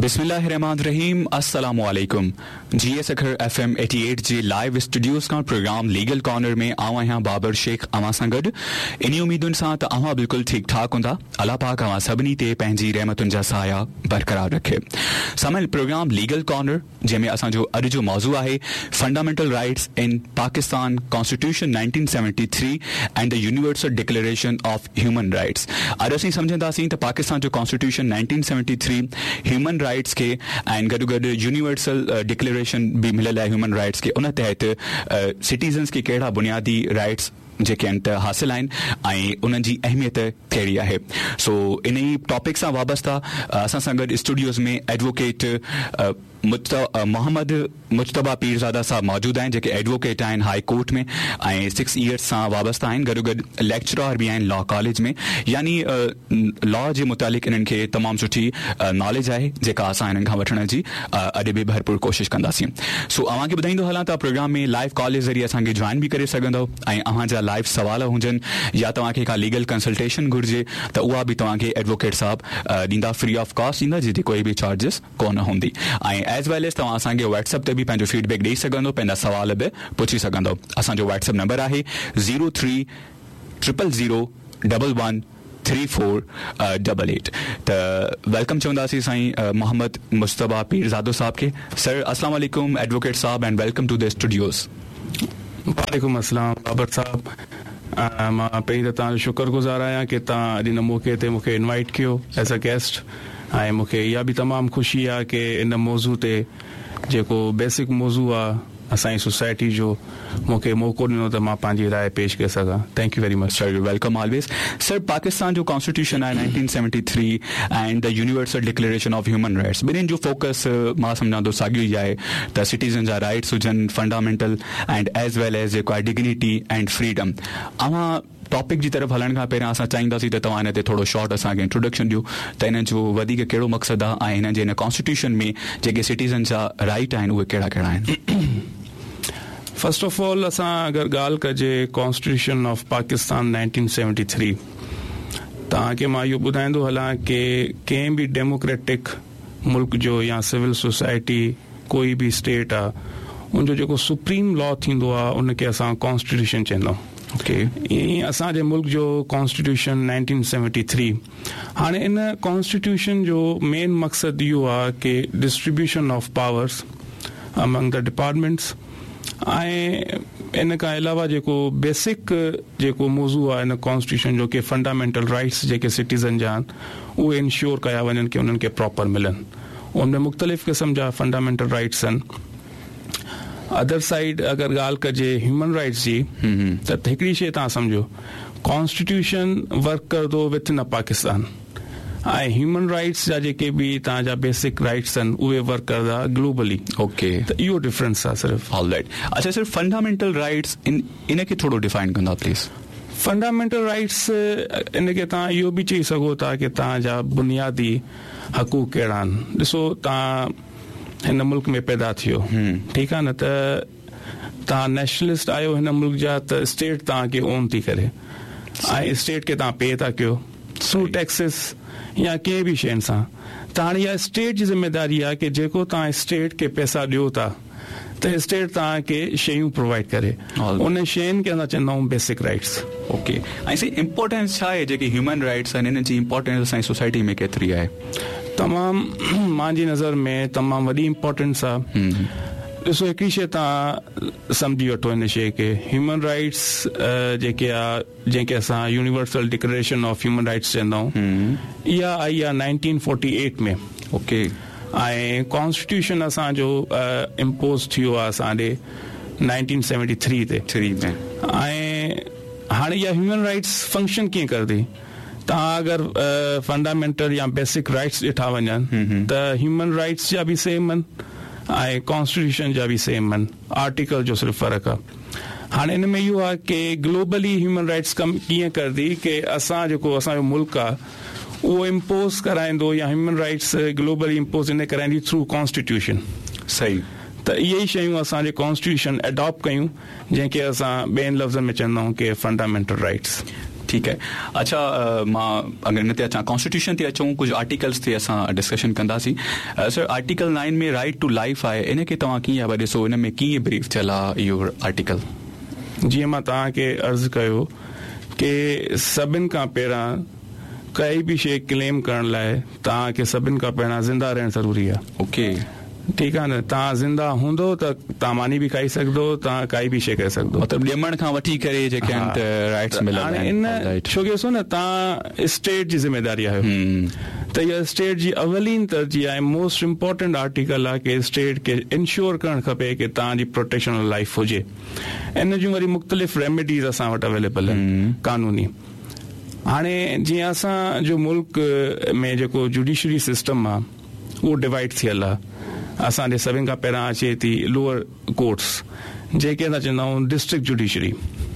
बिस्मिल्लाहिर्रहमानिर्रहीम अस्सलामु अलैकुम GS अखर FM 88 जे लाइव स्टूडियोस का प्रोग्राम लीगल कॉर्नर में आवा यहाँ बाबर शेख अवां सां गॾु इन उम्मीदुनि सां त अवां बिल्कुलु ठीक ठाक हूंदा। अल्लाह पाक अवां सभिनी ते पंहिंजी रहमतुनि जा साया बरक़रार रखे। सामिल प्रोग्राम लीगल कॉर्नर जंहिंमें असांजो अॼु जो मौज़ू आहे फंडामेंटल राइट्स इन Pakistan constitution 1973 and the universal declaration of human rights. अॼु असीं सम्झंदासीं त पाकिस्तान जो कॉन्स्टिट्यूशन 1973 ह्यूमन राइट्स के ऐं गॾु गॾु यूनिवर्सल डिक्लेरेशन भी मिलियल आहे ह्यूमन राइट्स के उन तहत सिटीज़न्स के कहिड़ा बुनियादी राइट्स जेके आहिनि त हासिल आहिनि ऐं उन्हनि जी अहमियत कहिड़ी आहे। सो इन ई टॉपिक सां वाबस्ता असां सां गॾु स्टूडियोज़ में एडवोकेट मोहम्मद मुजतबा पीरज़ादा साहब मौजूद आहिनि जेके एडवोकेट आहिनि हाई कोर्ट में ऐं 6 इयर्स सां वाबस्ता आहिनि। गॾो गॾु लेक्चरर बि आहिनि लॉ कॉलेज में, यानी लॉ जे मुतालिक़ इन्हनि खे तमामु सुठी नॉलेज आहे जेका असां इन्हनि खां वठण जी अॼु बि भरपूर कोशिशि कंदासीं। सो अव्हांखे ॿुधाईंदो हलां त प्रोग्राम में लाइव कॉल जे ज़रिए असांखे जॉइन बि करे सघंदव ऐं अव्हांजा लाइव सवाल हुजनि या तव्हांखे का लीगल कंसल्टेशन घुर्जे त उहा बि तव्हांखे एडवोकेट साहब ॾींदा, फ्री ऑफ कॉस्ट ॾींदा, जिते कोई बि चार्जिस कोन हूंदी। ऐं एज़ वेल एज़ तव्हां असांखे व्हाट्सएप ते बि पंहिंजो फीडबैक ॾेई सघंदो, पंहिंजा सवाल बि पुछी सघंदो। असांजो व्हाट्सएप नंबर आहे 0300113488 त वेलकम चवंदासीं साईं मोहम्मद मुस्तबा पीरज़ादो साहब के। सर अस्सलाम वालेकुम advocate Sahib and welcome two the Studios. वालेकुम अस्सलाम बाबर साहब, मां पहिरीं त तव्हांजो शुक्रगुज़ार आहियां कि तव्हां अॼु हिन मौक़े ते मूंखे इनवाइट कयो एज़ अ गेस्ट। ऐं मूंखे इहा बि तमामु ख़ुशी आहे कि इन मौज़ू ते जेको बेसिक मौज़ू आहे असांजी सोसाइटी जो मूंखे मौक़ो ॾिनो त मां पंहिंजी राय पेश करे सघां। Thank U very much sir, welcome always. Sir, Pakistan जो कॉन्स्टिट्यूशन आहे 1973 and the universal declaration of human rights, ॿिन्हिनि जो फोकस मां सम्झां थो साॻियो ई आहे त सिटीज़न जा राइट्स हुजनि fundamental and as well as जेको आहे डिग्निटी एंड फ्रीडम। अवां टॉपिक जी तरफ़ हलण खां पहिरियां असां चाहींदासीं त तव्हां हिन ते थोरो शॉर्ट असांखे इंट्रोडक्शन ॾियो त हिन जो वधीक कहिड़ो मक़सदु आहे ऐं हिन जे हिन कॉन्स्टिट्यूशन में जेके सिटीज़न जा राइट आहिनि उहे कहिड़ा कहिड़ा आहिनि। फर्स्ट ऑफ ऑल असां अगरि ॻाल्हि कजे कॉन्स्टिट्यूशन ऑफ पाकिस्तान 1973, तव्हांखे मां इहो ॿुधाईंदो हलां कि कंहिं बि डेमोक्रेटिक मुल्क जो या सिविल सोसाइटी कोई बि स्टेट आहे उनजो जेको सुप्रीम लॉ थींदो आहे उनखे असां कॉन्स्टिट्यूशन चवंदा आहियूं। ईअं असांजे मुल्क जो कॉन्स्टिट्यूशन 1973, हाणे इन कॉन्स्टिट्यूशन जो मेन मक़सदु इहो आहे कि distribution of powers among the departments ऐं इन खां अलावा जेको बेसिक जेको मौज़ू आहे इन कॉन्स्टिट्यूशन जो कि फंडामेंटल राइट्स जेके सिटीज़न जा आहिनि उहे इंश्योर कया वञनि कि उन्हनि खे प्रॉपर मिलनि। उनमें मुख़्तलिफ़ क़िस्म जा फंडामेंटल राइट्स आहिनि। अदर साइड अगरि ॻाल्हि कजे ह्यूमन राइट्स जी त हिकिड़ी शइ तव्हां सम्झो, कॉन्स्टिट्यूशन वर्क करंदो विथ इन पाकिस्तान ऐं ह्यूमन राइट्स जा जेके बि तव्हांजा बेसिक राइट्स आहिनि उहे वर्क करंदा ग्लोबली। ओके, त इहो डिफरेंस आहे सिर्फ़ु। ऑलराइट। अच्छा सर, फंडामेंटल राइट्स इनखे थोरो डिफाइन कंदा प्लीज़। फंडामेंटल राइट्स इनखे तव्हां इहो बि चई सघो था कि तव्हांजा बुनियादी हक़ूक़ कहिड़ा आहिनि। ॾिसो, तव्हां हिन मुल्क में पैदा थियो, ठीकु आहे न, त तव्हां नेशनलिस्ट आहियो हिन मुल्क जा, त स्टेट तव्हांखे ओन थी करे ऐं स्टेट खे तव्हां पे था कयो थ्रू टैक्सिस या कंहिं बि शयुनि सां। त हाणे इहा स्टेट जी ज़िम्मेदारी आहे कि जेको तव्हां स्टेट खे पैसा ॾियो था त स्टेट तव्हांखे शयूं प्रोवाइड करे, उन शयुनि खे असां चवंदा आहियूं बेसिक राइट्स। ओके, ऐं सी इम्पोर्टेंस छा आहे जेके ह्यूमन राइट्स आहिनि हिन जी इम्पोर्टेंस असांजी सोसाइटी में केतिरी आहे? तमामु मुंहिंजी नज़र में तमामु वॾी इम्पोर्टेंस आहे। ॾिसो, हिकिड़ी शइ तव्हां सम्झी वठो हिन शइ खे, ह्यूमन राइट्स जेके आहे जंहिंखे असां universal declaration of human rights चवंदा आहियूं, इहा आई आहे 1948 में। ओके, ऐं कॉन्स्टिट्यूशन असांजो इम्पोज थियो आहे असांजे 1973 ते। ऐं हाणे इहा ह्यूमन राइट्स फंक्शन कीअं करंदी? तव्हां अगरि फंडामेंटल या बेसिक राइट्स ॾिठा वञनि त ह्यूमन राइट्स जा बि सेम आहिनि ऐं कॉन्स्टिट्यूशन जा बि सेम आहिनि, आर्टिकल जो सिर्फ़ु फ़र्क़ु आहे। हाणे हिन में इहो आहे कि ग्लोबली ह्यूमन राइट्स कमु कीअं करंदी कि असां जेको असांजो मुल्क आहे उहो इम्पोज कराईंदो या ह्यूमन राइट्स ग्लोबली इम्पोज इन कराईंदी थ्रू कॉन्स्टिट्यूशन। सही। त इहे ई शयूं असांजे कॉन्स्टिट्यूशन एडॉप्ट कयूं जंहिंखे असां ॿियनि लफ़्ज़नि में चवंदा आहियूं कि फंडामेंटल राइट्स। ठीकु आहे. अच्छा, मां अगरि हिन ते अचां, कॉन्स्टिट्यूशन ते अचूं, कुझु आर्टिकल्स ते असां डिस्कशन कंदासीं. सर, आर्टिकल 9 में राइट टू लाइफ आहे, इन खे तव्हां कीअं पिया ॾिसो, इन में कीअं ब्रीफ थियल आहे इहो आर्टिकल? जीअं मां तव्हांखे अर्ज़ु कयो कि सभिनि खां पहिरां काई बि शइ क्लेम करण लाइ तव्हांखे सभिनि खां पहिरां ज़िंदा रहणु ज़रूरी आहे. ओके, ठीकु आहे न. तव्हां ज़िंदा हूंदो त तव्हां मानी बि खाई सघंदो, तव्हां काई बि शइ करे सघंदो. मतिलबु ॼमण खां वठी करे जेके राइट्स मिलंदा आहिनि. छो कि ॾिसो न, तव्हां स्टेट जी ज़िम्मेदारी आहियो, त इहा स्टेट जी अवलीन तरजीह आहे. मोस्ट इम्पोर्टेंट आर्टिकल आहे कि स्टेट खे इंश्योर करणु खपे कि तव्हांजी प्रोटेक्शन ऑफ लाइफ हुजे. इन जूं वरी मुख़्तलिफ़ रेमेडीज़ असां वटि अवेलेबल आहिनि कानूनी. हाणे जीअं असांजो मुल्क में जेको जुडिशरी सिस्टम आहे उहो डिवाइड थियल आहे. असांजे सभिनि खां पहिरां अचे थी लोअर कोर्ट्स, जेके असां चवंदा आहियूं डिस्ट्रिक्ट जुडिशरी.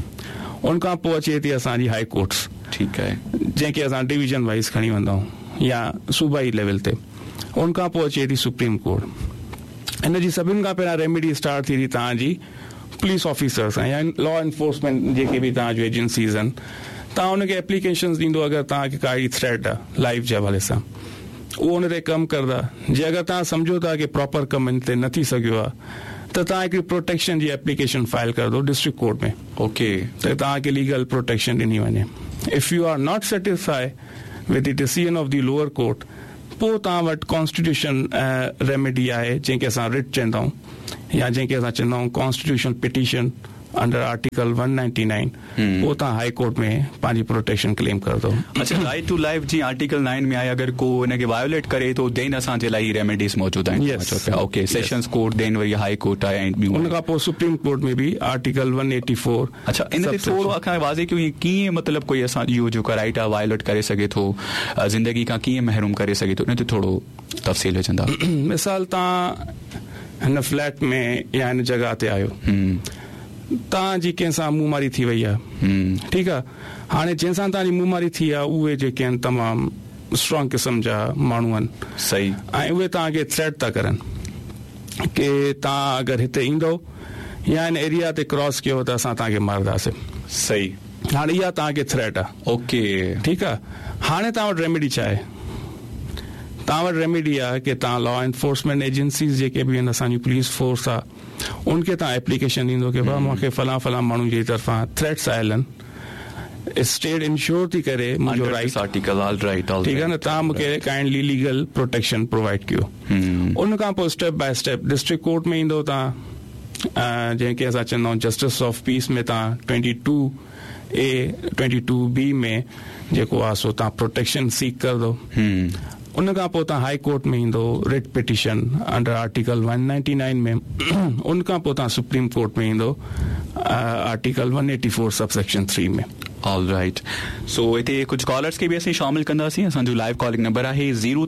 उन खां पोइ अचे थी असांजी हाई कोर्ट्स. ठीकु आहे. जंहिंखे असां डिवीजन वाइज़ खणी वेंदा आहियूं या सूबाई लेवल ते. उन खां पोइ अचे थी सुप्रीम कोर्ट. इन जी सभिनि खां पहिरां रेमेडी स्टार्ट थी तव्हांजी पुलिस ऑफिसर्स या लॉ एनफोर्समेंट जेके बि तव्हां जूं एजेंसीज़ आहिनि. तव्हां हुनखे एप्लीकेशन ॾींदो अगरि तव्हांखे काई थ्रेट आहे लाइफ जे हवाले सां, उहो हुन ते कमु कंदा. जे अगरि तव्हां सम्झो था कि प्रॉपर कमु हिन ते न थी सघियो आहे त तव्हां हिकिड़ी प्रोटेक्शन जी एप्लीकेशन फाइल करदो डिस्ट्रिक्ट कोर्ट में. ओके, त तव्हांखे लीगल प्रोटेक्शन ॾिनी वञे. If U R not satisfy with the decision of the lower court, पोइ तव्हां वटि कॉन्स्टिट्यूशन रेमेडी आहे, जंहिंखे असां रिट चवंदा आहियूं या जंहिंखे असां चवंदा आहियूं कॉन्स्टिट्यूशन पिटीशन अंडर आर्टिकल 199. पोइ तव्हां हाई कोर्ट में पंहिंजी प्रोटेक्शन क्लेम करदो. अच्छा, राइट टू लाइफ जी आर्टिकल 9 में आहे, अगरि को हिनखे वायोलेट करे तो देन असांजे लाइ रेमेडीज़ मौजूदु आहिनि. ओके, सेशंस कोर्ट, देन वरी हाई कोर्ट आहे, उन खां पोइ सुप्रीम कोर्ट में बि आर्टिकल 184. अच्छा, इन ते थोरो असां वाज़े कयूं कीअं, मतिलबु कोई असां इहो जेको राइट आहे वायोलेट करे सघे थो, ज़िंदगी खां कीअं महरूम करे सघे थो, इन ते थोरो तफ़सील विझंदा. मिसाल, तव्हां हिन फ्लैट में या हिन जॻह ते आहियो, तव्हांजी कंहिंसां मुंहमारी थी वई आहे. ठीकु आहे. हाणे जंहिंसां तव्हांजी मुंहमारी थी आहे उहे जेके आहिनि तमामु स्ट्रॉन्ग क़िस्म जा माण्हू आहिनि. सही. ऐं उहे तव्हांखे थ्रेट था करनि कि तव्हां अगरि हिते ईंदो या हिन एरिया ते क्रॉस कयो त असां तव्हांखे मारंदासीं. सही. हाणे इहा तव्हांखे थ्रेट आहे. ओके, ठीकु आहे. हाणे तव्हां वटि रेमेडी छा आहे? तव्हां वटि रेमेडी आहे कि तव्हां लॉ एनफोर्समेंट एजेंसीज़ जेके बि आहिनि, असांजी पुलिस फोर्स आहे, उनखे तव्हां एप्लीकेशन ॾींदो कि भाउ मूंखे फलां फलां माण्हू जी तरफ़ां थ्रेट्स आयल आहिनि. स्टेट इंश्योर थी करे मुंहिंजो राइट आर्टिकल. ठीकु आहे न. तव्हां मूंखे काइंडली लीगल प्रोटेक्शन प्रोवाइड कयो. उन खां पोइ step by step district court में ईंदो तव्हां, जंहिंखे असां चवंदा आहियूं जस्टिस ऑफ पीस में. तव्हां 22A 22B में जेको आहे सो तव्हां प्रोटेक्शन सीक करदो. उन खां पोइ तव्हां हाई कोर्ट में ईंदो रिट पिटीशन अंडर आर्टिकल 199 में. उन खां पोइ तव्हां सुप्रीम कोर्ट में ईंदो आर्टिकल 184 सबसेक्शन 3 में. All right. सो हिते कुझु कॉलर्स खे बि असीं शामिल कंदासीं. असांजो लाइव कॉलिंग नंबर आहे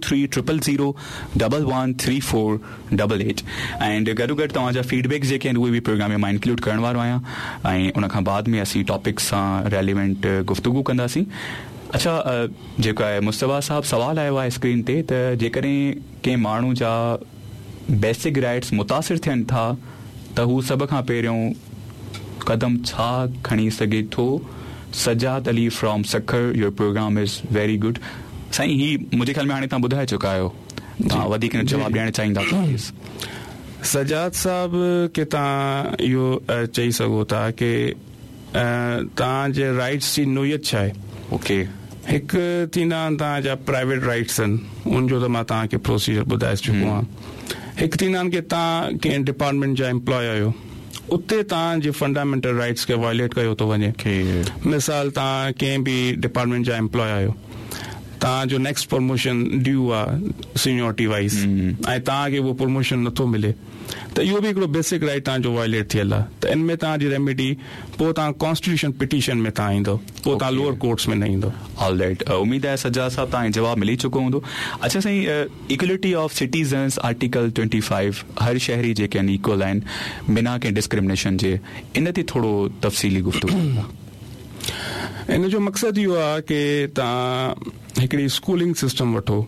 0300013488. एंड गॾोगॾु तव्हांजा फीडबैक जेके आहिनि उहे बि प्रोग्राम में मां इंक्लूड करण वारो आहियां, ऐं उन खां बाद में असीं टॉपिक सां रेलिवेंट गुफ़्तगू कंदासीं. अच्छा, जेको आहे मुस्तफ़ा साहिबु सवालु आयो आहे स्क्रीन ते, त जेकॾहिं कंहिं माण्हू जा बेसिक राइट्स मुतासिर थियनि था त हू सभ खां पहिरियों क़दम छा खणी सघे थो? Sajjad Ali from Sukkur, your programme is very good. साईं, ही मुंहिंजे ख़्याल में हाणे तव्हां ॿुधाए चुका आहियो, तव्हां वधीक जवाबु ॾियणु चाहींदा. सजाद साहिबु खे तव्हां इहो चई सघो था कि तव्हांजे राइट्स जी नोयत छा आहे. ओके. हिकु थींदा आहिनि तव्हांजा प्राइवेट राइट्स आहिनि, उनजो त मां तव्हांखे प्रोसीजर ॿुधाए चुको आहियां. हिकु थींदा आहिनि कि तव्हां कंहिं डिपार्टमेंट जा एम्प्लॉय आहियो, उते तव्हांजे फंडामेंटल राइट्स खे वायलेट कयो थो वञे. मिसाल, तव्हां कंहिं बि डिपार्टमेंट जा एम्प्लॉय आहियो, तव्हांजो नेक्स्ट प्रमोशन ड्यू आहे सीनियोरिटी वाइज़, ऐं तव्हांखे उहो प्रमोशन नथो मिले, त इहो बि हिकिड़ो बेसिक राइट तव्हांजो वायलेट थियल आहे. त इन में तव्हांजी रेमेडी पोइ तव्हां कॉन्स्टिट्यूशन पिटीशन में तव्हां ईंदो, पोइ तव्हां लोअर कोर्ट्स में न ईंदो. All right. उम्मीद आहे सज्जाद साहब तव्हांखे जवाबु मिली चुको हूंदो. अच्छा साईं, इक्वलिटी ऑफ सिटीज़न्स आर्टिकल 25, हर शहरी जेके आहिनि इक्वल आहिनि बिना कंहिं डिस्क्रिमिनेशन जे, इन ते थोरो तफ़सीली गुफ़्तगू. इन जो मक़सदु इहो आहे कि तव्हां हिकिड़ी स्कूलिंग सिस्टम वठो.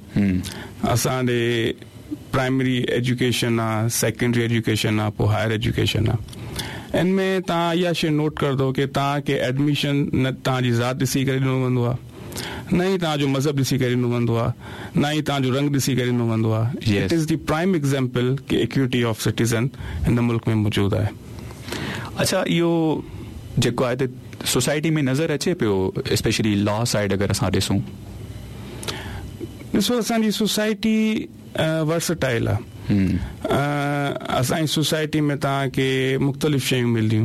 असांजे प्राइमरी एजुकेशन आहे, सेकेंडरी एजुकेशन आहे, पोइ हायर एजुकेशन आहे. इनमें तव्हां इहा शइ नोट करंदो कि तव्हांखे एडमिशन न तव्हांजी ज़ात ॾिसी करे ॾिनो वेंदो आहे, न ई तव्हांजो मज़हब ॾिसी करे ॾिनो वेंदो आहे, न ई तव्हांजो रंग ॾिसी करे ॾिनो वेंदो आहे. It is the prime example कि इक्विटी ऑफ सिटीज़न हिन मुल्क में मौजूदु आहे. अच्छा, इहो जेको आहे सोसाइटी में नज़र अचे पियो, स्पेशली लॉ साइड अगरि असां ॾिसूं? ॾिसो, असांजी सोसाइटी वर्सटाइल आहे. असांजी सोसाइटी में तव्हांखे मुख़्तलिफ़ शयूं मिलंदियूं.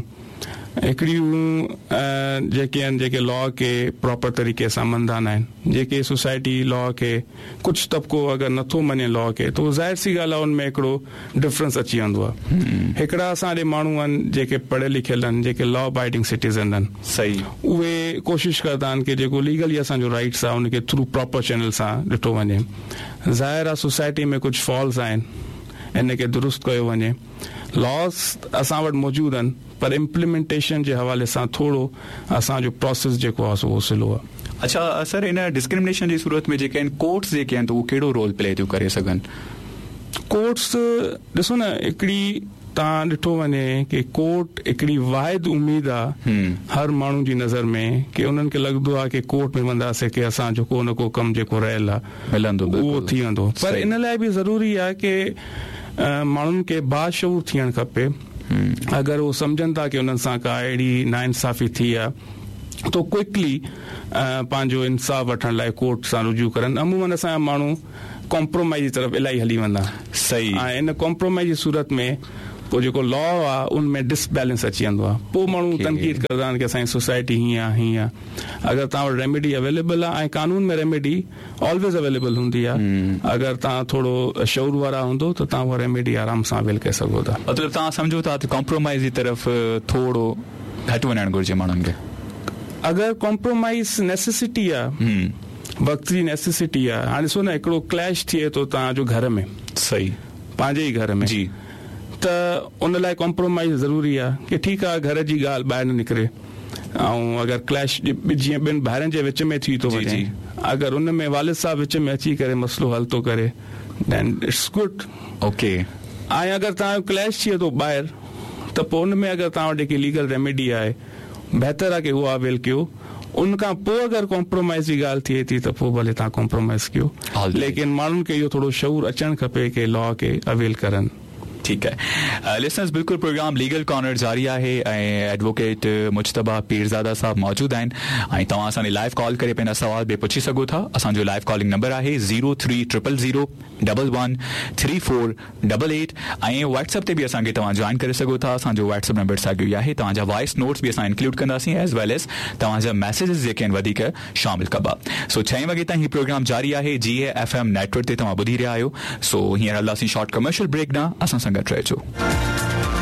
हिकिड़ियूं जेके आहिनि, जेके लॉ खे प्रॉपर तरीक़े सां मञंदा न आहिनि, जेके सोसाइटी लॉ खे कुझु तबिको अगरि नथो मञे लॉ खे, त ज़ाहिर सी ॻाल्हि आहे उनमें हिकिड़ो डिफरेंस अची वेंदो आहे. हिकिड़ा असांजे माण्हू आहिनि जेके पढ़ियल लिखियल आहिनि, जेके लॉ अबाइडिंग सिटीज़न आहिनि, सही, उहे कोशिशि कंदा आहिनि कि जेको लीगली असांजो राइट्स आहे उनखे थ्रू प्रॉपर चैनल सां ॾिठो वञे. ज़ाहिर आहे सोसाइटी में कुझु फॉल्स आहिनि, इनखे दुरुस्त कयो वञे. लॉस असां वटि मौजूदु आहिनि, पर इम्प्लीमेंटेशन जे हवाले सां थोरो असांजो प्रोसेस जेको आहे उहो स्लो आहे. अच्छा सर, इन डिस्क्रिमिनेशन जी सूरत में जेके आहिनि कोर्ट्स जेके आहिनि, त उहे कहिड़ो रोल प्ले थियूं करे सघनि? कोर्ट्स ॾिसो न, हिकिड़ी तव्हां ॾिठो वञे कि कोर्ट हिकिड़ी वाहिद उम्मीद आहे हर माण्हू जी नज़र में कि उन्हनि खे लॻंदो आहे कि कोर्ट में वेंदासीं कि असांजो को न को कमु जेको रहियल आहे मिलंदो, उहो थी वेंदो. पर इन लाइ बि ज़रूरी आहे कि माण्हुनि खे बाशऊर थियणु खपे. अगरि उहो सम्झनि था कि उन्हनि सां का अहिड़ी नाइंसाफ़ी थी आहे तो क्विकली पंहिंजो इंसाफ़ वठण लाइ कोर्ट सां रुजू करनि. अमूमन असांजा माण्हू कॉम्प्रोमाइज़ जी तरफ़ इलाही हली वेंदा. सही. ऐं इन कॉम्प्रोमाइज़ जी सूरत में पोइ जेको लॉ आहे उनमें डिसबैलेंस अची वेंदो आहे. पोइ माण्हू तनक़ीद कंदा आहिनि कि असांजी सोसाइटी हीअं आहे, हीअं आहे. अगरि तव्हां वटि रेमेडी अवेलेबल आहे, ऐं कानून में रेमेडी ऑलवेज अवेलेबल हूंदी आहे, अगरि तव्हां थोरो शऊर वारा हूंदो त तव्हां उहा रेमेडी आराम सां अवेल करे सघो था. मतिलबु तव्हां सम्झो था त कॉम्प्रोमाइज़ जी तरफ़ थोरो घटि वञणु घुरिजे माण्हुनि खे? अगरि कॉम्प्रोमाइज़ नेसेसिटी आहे, वक़्त जी नेसेसिटी आहे. हाणे ॾिसो न, हिकिड़ो क्लैश थिए थो तव्हांजो घर में, सही, पंहिंजे ई घर में, जी, त उन लाइ कॉम्प्रोमाइज़ ज़रूरी आहे कि ठीकु आहे घर जी ॻाल्हि ॿाहिरि न निकिरे. ऐं अगरि क्लैश जीअं ॿिनि भाइरनि जे विच में थी थो वञे, अगरि उन में वालिद साहब विच में अची करे मसलो हल थो करे, देन इट्स गुड. ओके. ऐं अगरि तव्हांजो क्लैश थिए थो ॿाहिरि, त पोइ उन में अगरि तव्हां वटि जेकी लीगल रेमेडी आहे, बहितर आहे कि उहा अवेल कयो. उन खां पोइ अगरि कॉम्प्रोमाइज़ जी ॻाल्हि थिए थी त पोइ भले तव्हां कॉम्प्रोमाइज़ कयो, लेकिन माण्हुनि खे इहो थोरो शऊर अचणु खपे कि लॉ खे अवेल करनि. ठीक है लिसनर्स, बिल्कुल प्रोग्राम लीगल कॉर्नर जारी है. एडवोकेट मुजतबा पीरज़ादा साहब मौजूद हैं. तव्हां असांखे लाइव कॉल करे पंहिंजा सवाल बि पुछी सघो था. असांजो लाइव कॉलिंग नंबर है 0300011488. व्हाट्सएप ते भी असांखे तव्हां ज्वाइन करे सघो था. असांजो व्हाट्सएप नंबर साॻियो ई आहे. तव्हांजा वॉइस नोट्स भी असां इंक्लूड कंदासीं, एज़ वेल एज़ तव्हांजा मैसेजेस जेके आहिनि वधीक शामिल कबा. सो 6 वॻे ताईं ही प्रोग्राम जारी है. GAFM नेटवर्क ते तव्हां ॿुधी रहिया आहियो. सो हींअर हलंदासीं शॉर्ट कमर्शियल ब्रेक ॾांहुं. असां सां गॾु रहिजो.